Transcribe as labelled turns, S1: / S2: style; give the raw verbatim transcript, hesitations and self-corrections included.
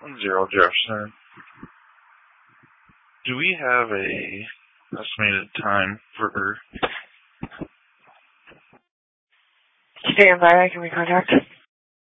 S1: Zero Jefferson. Do we have a estimated time for...
S2: Stand by, I can recontact.